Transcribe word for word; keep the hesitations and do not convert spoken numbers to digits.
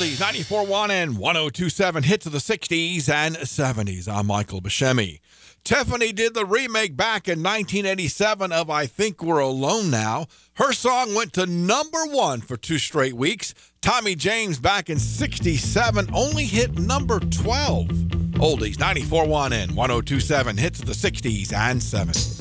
Oldies, ninety-four point one and one oh two point seven hits of the sixties and seventies. I'm Michael Buscemi. Tiffany did the remake back in nineteen eighty-seven of I Think We're Alone Now. Her song went to number one for two straight weeks. Tommy James back in sixty-seven only hit number twelve. Oldies, ninety-four point one and one oh two point seven hits of the sixties and seventies.